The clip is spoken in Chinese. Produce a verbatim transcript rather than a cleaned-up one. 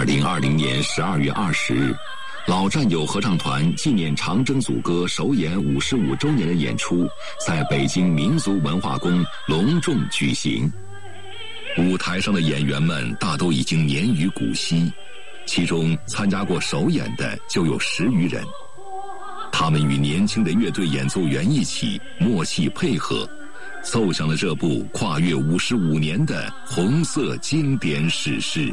二零二零年十二月二十日，老战友合唱团纪念长征组歌首演五十五周年的演出在北京民族文化宫隆重举行。舞台上的演员们大都已经年逾古稀，其中参加过首演的就有十余人。他们与年轻的乐队演奏员一起默契配合，奏响了这部跨越五十五年的红色经典史诗。